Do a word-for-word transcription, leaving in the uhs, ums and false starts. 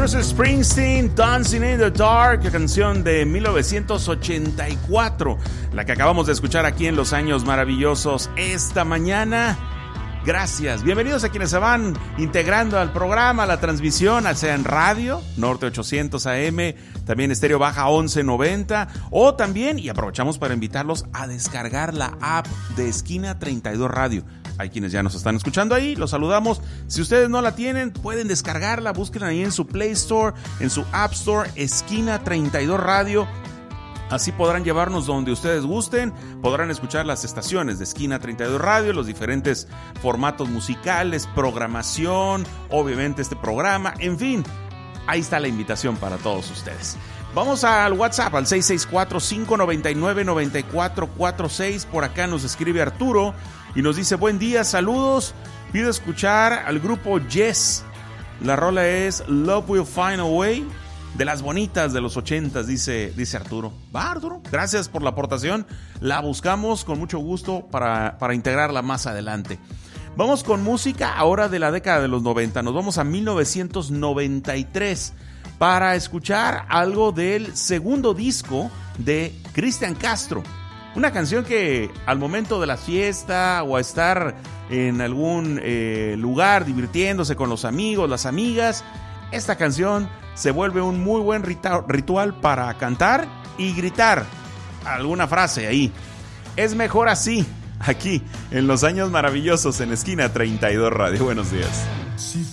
Bruce Springsteen, Dancing in the Dark, canción de mil novecientos ochenta y cuatro, la que acabamos de escuchar aquí en Los Años Maravillosos esta mañana. Gracias, bienvenidos a quienes se van integrando al programa, a la transmisión, sea en radio, Norte ochocientos A M, también Estéreo Baja once noventa, o también, y aprovechamos para invitarlos a descargar la app de Esquina treinta y dos Radio. Hay quienes ya nos están escuchando ahí, los saludamos. Si ustedes no la tienen, pueden descargarla, busquen ahí en su Play Store, en su App Store, Esquina treinta y dos Radio. Así podrán llevarnos donde ustedes gusten, podrán escuchar las estaciones de Esquina treinta y dos Radio, los diferentes formatos musicales, programación, obviamente este programa, en fin, ahí está la invitación para todos ustedes. Vamos al WhatsApp, al seis seis cuatro, cinco nueve nueve, nueve cuatro cuatro seis, por acá nos escribe Arturo y nos dice: buen día, saludos, pido escuchar al grupo Yes, la rola es Love Will Find a Way, de las bonitas de los ochentas, dice, dice Arturo. Va, Arturo, gracias por la aportación, la buscamos con mucho gusto para, para integrarla más adelante. Vamos con música ahora de la década de los noventa, nos vamos a mil novecientos noventa y tres para escuchar algo del segundo disco de Cristian Castro. Una canción que al momento de la fiesta o a estar en algún eh, lugar divirtiéndose con los amigos, las amigas, esta canción se vuelve un muy buen rita- ritual para cantar y gritar alguna frase ahí. Es mejor así, aquí en Los Años Maravillosos en Esquina treinta y dos Radio. Buenos días. Si